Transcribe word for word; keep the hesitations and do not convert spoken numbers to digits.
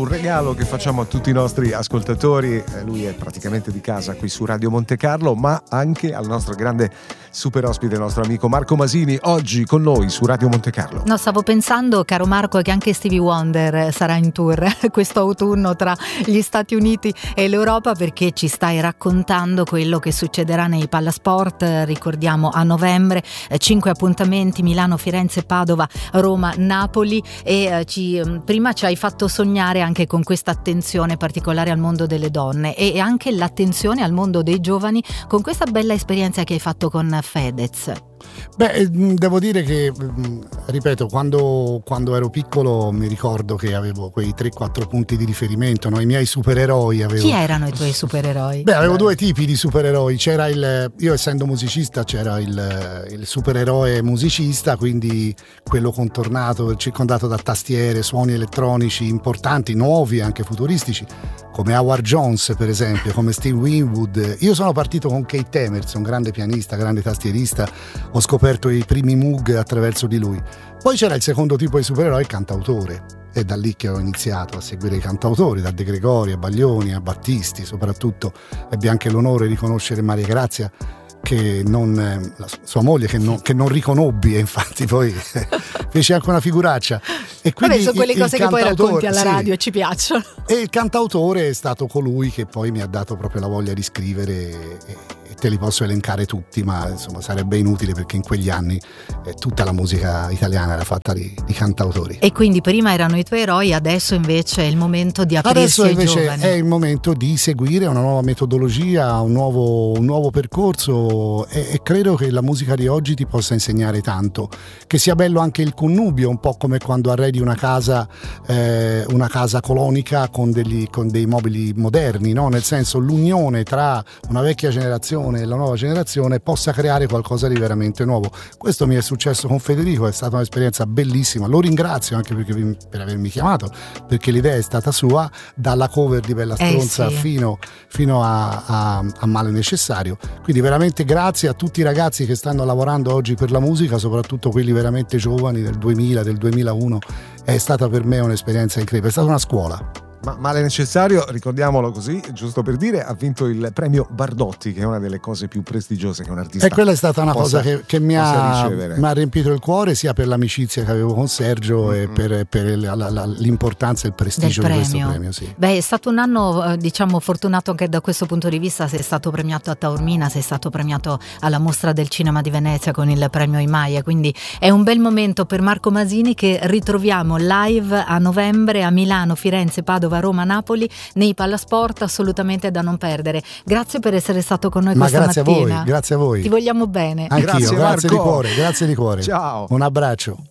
regalo che facciamo a tutti i nostri ascoltatori. Lui è praticamente di casa qui su Radio Monte Carlo, ma anche al nostro grande super ospite, il nostro amico Marco Masini, oggi con noi su Radio Monte Carlo. No, stavo pensando, caro Marco, che anche Stevie Wonder sarà in tour questo autunno tra gli Stati Uniti e l'Europa, perché ci stai raccontando quello che succederà nei Pallasport. Ricordiamo a novembre eh, cinque appuntamenti: Milano, Firenze, Padova, Roma, Napoli, e eh, ci, prima ci hai fatto sognare anche con questa attenzione particolare al mondo delle donne e anche l'attenzione al mondo dei giovani con questa bella esperienza che hai fatto con Fedez. Beh, devo dire che, ripeto, quando, quando ero piccolo mi ricordo che avevo quei tre quattro punti di riferimento, no? I miei supereroi avevo... Chi erano i tuoi supereroi? Beh, avevo Beh. due tipi di supereroi. C'era il, io essendo musicista, c'era il, il supereroe musicista, quindi quello contornato, circondato da tastiere, suoni elettronici importanti, nuovi, anche futuristici, come Howard Jones per esempio, come Steve Winwood. Io sono partito con Keith Emerson, grande pianista, grande tastierista. Ho scoperto i primi Moog attraverso di lui. Poi c'era il secondo tipo di supereroe, il cantautore. È da lì che ho iniziato a seguire i cantautori, da De Gregori a Baglioni a Battisti soprattutto. Ebbi anche l'onore di conoscere Maria Grazia, che non, la sua moglie che non, che non riconobbi, e infatti poi fece anche una figuraccia. E quindi vabbè, sono quelle il, cose il che poi racconti alla sì, radio e ci piacciono. E il cantautore è stato colui che poi mi ha dato proprio la voglia di scrivere, e, e te li posso elencare tutti, ma insomma sarebbe inutile perché in quegli anni eh, tutta la musica italiana era fatta di, di cantautori. E quindi prima erano i tuoi eroi, adesso invece è il momento di aprirsi adesso ai invece giovani. È il momento di seguire una nuova metodologia, un nuovo, un nuovo percorso, e, e credo che la musica di oggi ti possa insegnare tanto, che sia bello anche il connubio, un po' come quando arredi una casa eh, una casa colonica con, degli, con dei mobili moderni, no? Nel senso, l'unione tra una vecchia generazione e la nuova generazione possa creare qualcosa di veramente nuovo. Questo mi è successo con Federico, è stata un'esperienza bellissima, lo ringrazio anche perché, per avermi chiamato, perché l'idea è stata sua, dalla cover di Bella Stronza eh sì. fino, fino a, a, a Male Necessario. Quindi veramente grazie a tutti i ragazzi che stanno lavorando oggi per la musica, soprattutto quelli veramente giovani del duemila, del duemilauno. È stata per me un'esperienza incredibile, è stata una scuola. Ma Male Necessario, ricordiamolo così, giusto per dire, ha vinto il premio Bardotti, che è una delle cose più prestigiose che un artista e quella è stata una possa, cosa che, che mi, ha, mi ha riempito il cuore, sia per l'amicizia che avevo con Sergio mm-hmm. e per, per la, la, la, l'importanza e il prestigio di questo premio. Sì. Beh, è stato un anno diciamo fortunato anche da questo punto di vista. Sei stato premiato a Taormina, sei stato premiato alla Mostra del Cinema di Venezia con il premio Imaia, quindi è un bel momento per Marco Masini, che ritroviamo live a novembre a Milano, Firenze, Padova, Roma, Napoli, nei Pallasport, assolutamente da non perdere. Grazie per essere stato con noi Ma questa grazie mattina. A voi, grazie a voi. Ti vogliamo bene. Anch'io, grazie, grazie Marco. di cuore, grazie di cuore. Ciao. Un abbraccio.